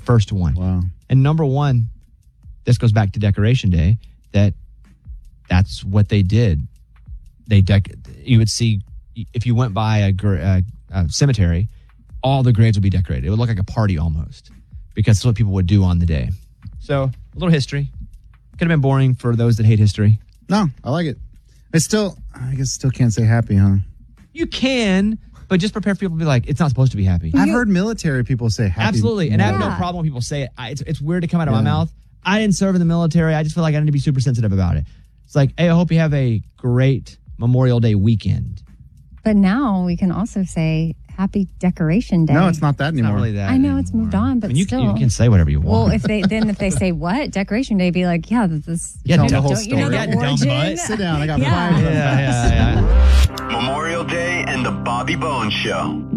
first one. Wow. And number one, this goes back to Decoration Day, that's what they did. You would see, if you went by a cemetery, all the graves would be decorated. It would look like a party almost, because that's what people would do on the day. So, a little history. Could have been boring for those that hate history. No, I like it. I guess still can't say happy, huh? You can, but just prepare for people to be like, it's not supposed to be happy. I've heard military people say happy. Absolutely, and I have no problem when people say it. It's weird to come out of my mouth. I didn't serve in the military. I just feel like I need to be super sensitive about it. It's like, hey, I hope you have a great Memorial Day weekend. But now we can also say Happy Decoration Day. No, it's not that anymore. Not really that I know anymore. it's moved on, but you still. You can say whatever you want. Well, if they say what? Decoration Day, be like, yeah, this. Tell the don't whole Don't you know story. the origin? dumb butt. Sit down. I got Yeah. five. yeah. Memorial Day and the Bobby Bones Show.